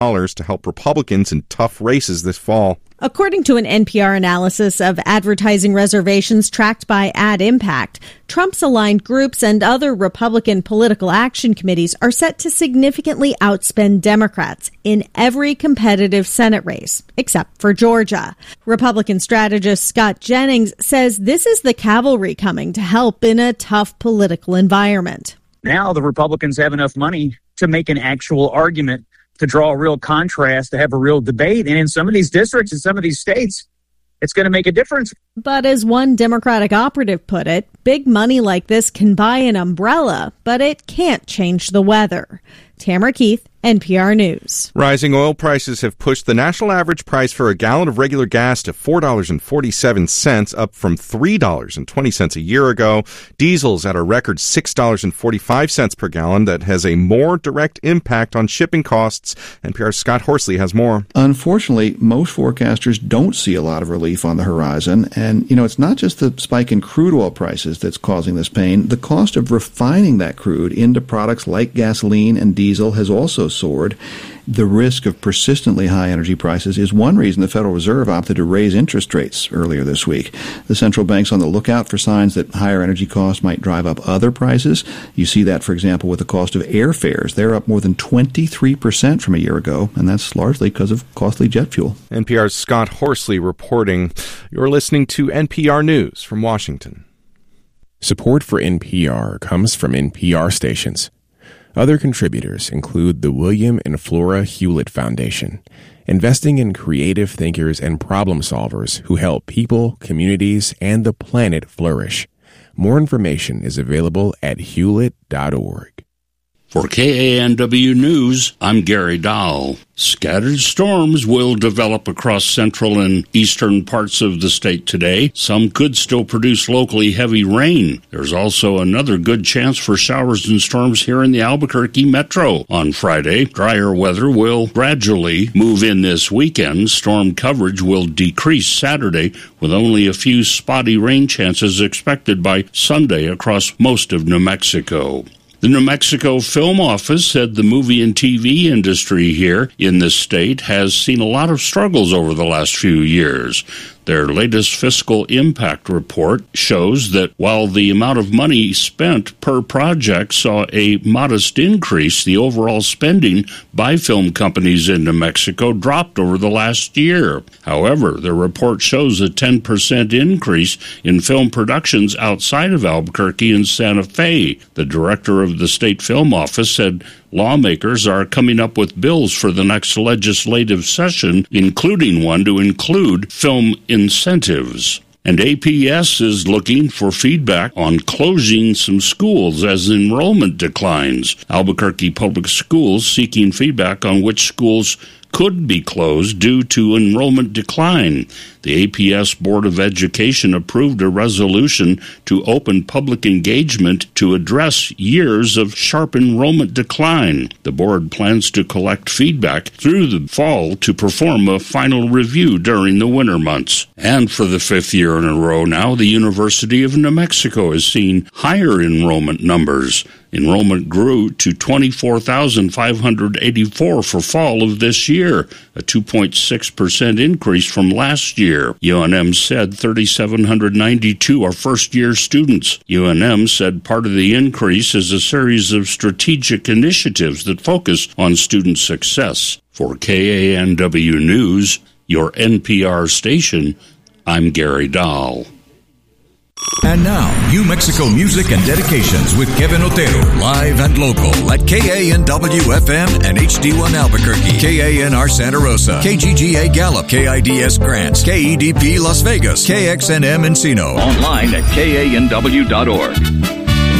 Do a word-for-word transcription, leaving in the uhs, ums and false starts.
dollars to help Republicans in tough races this fall. According to an N P R analysis of advertising reservations tracked by Ad Impact, Trump's aligned groups and other Republican political action committees are set to significantly outspend Democrats in every competitive Senate race, except for Georgia. Republican strategist Scott Jennings says this is the cavalry coming to help in a tough political environment. Now the Republicans have enough money to make an actual argument, to draw a real contrast, to have a real debate. And in some of these districts, in some of these states, it's going to make a difference. But as one Democratic operative put it, big money like this can buy an umbrella, but it can't change the weather. Tamara Keith, N P R News. Rising oil prices have pushed the national average price for a gallon of regular gas to four dollars and forty-seven cents, up from three dollars and twenty cents a year ago. Diesel's at a record six dollars and forty-five cents per gallon. That has a more direct impact on shipping costs. N P R's Scott Horsley has more. Unfortunately, most forecasters don't see a lot of relief on the horizon. And, you know, it's not just the spike in crude oil prices that's causing this pain. The cost of refining that crude into products like gasoline and diesel has also soared. The risk of persistently high energy prices is one reason the Federal Reserve opted to raise interest rates earlier this week. The central bank's on the lookout for signs that higher energy costs might drive up other prices. You see that, for example, with the cost of airfares. They're up more than twenty-three percent from a year ago, and that's largely because of costly jet fuel. N P R's Scott Horsley reporting. You're listening to N P R News from Washington. Support for N P R comes from N P R stations. Other contributors include the William and Flora Hewlett Foundation, investing in creative thinkers and problem solvers who help people, communities, and the planet flourish. More information is available at hewlett dot org. For K A N W News, I'm Gary Dahl. Scattered storms will develop across central and eastern parts of the state today. Some could still produce locally heavy rain. There's also another good chance for showers and storms here in the Albuquerque metro. On Friday, drier weather will gradually move in this weekend. Storm coverage will decrease Saturday, with only a few spotty rain chances expected by Sunday across most of New Mexico. The New Mexico Film Office said the movie and T V industry here in the state has seen a lot of struggles over the last few years. Their latest fiscal impact report shows that while the amount of money spent per project saw a modest increase, the overall spending by film companies in New Mexico dropped over the last year. However, the report shows a ten percent increase in film productions outside of Albuquerque and Santa Fe. The director of the State Film Office said lawmakers are coming up with bills for the next legislative session, including one to include film incentives. And A P S is looking for feedback on closing some schools as enrollment declines. Albuquerque Public Schools seeking feedback on which schools could be closed due to enrollment decline. The A P S Board of Education approved a resolution to open public engagement to address years of sharp enrollment decline. The board plans to collect feedback through the fall to perform a final review during the winter months. And for the fifth year in a row now, the University of New Mexico has seen higher enrollment numbers. Enrollment grew to twenty-four thousand five hundred eighty-four for fall of this year, a two point six percent increase from last year. U N M said three thousand seven hundred ninety-two are first-year students. U N M said part of the increase is a series of strategic initiatives that focus on student success. For K A N W News, your N P R station, I'm Gary Dahl. And now, New Mexico music and dedications with Kevin Otero, live and local at K A N W F M and H D one Albuquerque, K A N R Santa Rosa, K G G A Gallup, K I D S Grants, K E D P Las Vegas, K X N M Encino. Online at K A N W dot org.